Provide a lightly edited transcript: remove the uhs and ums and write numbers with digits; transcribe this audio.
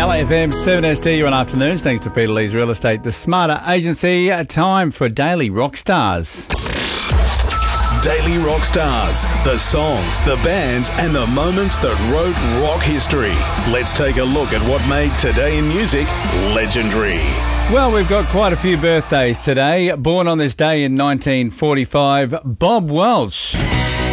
LAFM 7ST, you're on afternoons. Thanks to Peter Lee's Real Estate, the Smarter Agency. Time for Daily Rock Stars. Daily Rock Stars. The songs, the bands, and the moments that wrote rock history. Let's take a look at what made Today in Music legendary. Well, we've got quite a few birthdays today. Born on this day in 1945, Bob Welch.